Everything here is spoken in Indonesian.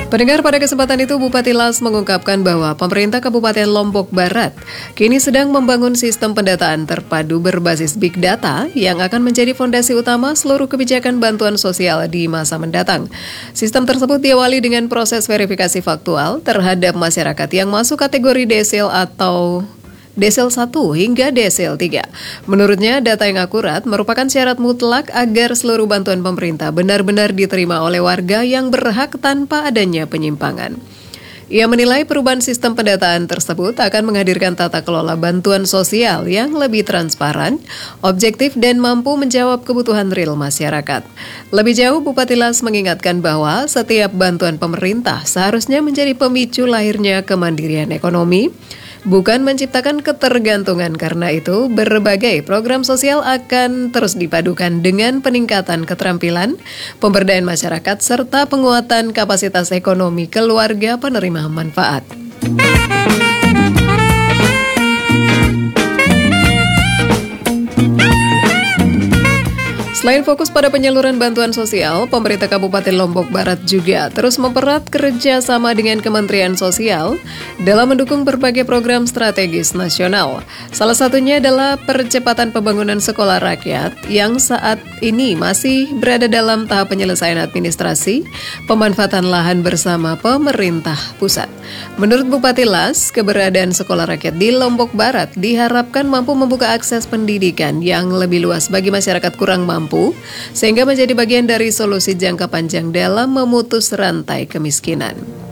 Pendengar, pada kesempatan itu Bupati Las mengungkapkan bahwa pemerintah Kabupaten Lombok Barat kini sedang membangun sistem pendataan terpadu berbasis Big Data yang akan menjadi fondasi utama seluruh kebijakan bantuan sosial di masa mendatang. Sistem tersebut diawali dengan proses verifikasi faktual terhadap masyarakat yang masuk kategori desil atau Desil 1 hingga Desil 3. Menurutnya, data yang akurat merupakan syarat mutlak agar seluruh bantuan pemerintah benar-benar diterima oleh warga yang berhak tanpa adanya penyimpangan. Ia menilai perubahan sistem pendataan tersebut akan menghadirkan tata kelola bantuan sosial yang lebih transparan, objektif, dan mampu menjawab kebutuhan real masyarakat. Lebih jauh, Bupati Las mengingatkan bahwa setiap bantuan pemerintah seharusnya menjadi pemicu lahirnya kemandirian ekonomi, bukan menciptakan ketergantungan. Karena itu, berbagai program sosial akan terus dipadukan dengan peningkatan keterampilan, pemberdayaan masyarakat, serta penguatan kapasitas ekonomi keluarga penerima manfaat. Selain fokus pada penyaluran bantuan sosial, pemerintah Kabupaten Lombok Barat juga terus mempererat kerjasama dengan Kementerian Sosial dalam mendukung berbagai program strategis nasional. Salah satunya adalah percepatan pembangunan sekolah rakyat yang saat ini masih berada dalam tahap penyelesaian administrasi, pemanfaatan lahan bersama pemerintah pusat. Menurut Bupati Las, keberadaan sekolah rakyat di Lombok Barat diharapkan mampu membuka akses pendidikan yang lebih luas bagi masyarakat kurang mampu, sehingga menjadi bagian dari solusi jangka panjang dalam memutus rantai kemiskinan.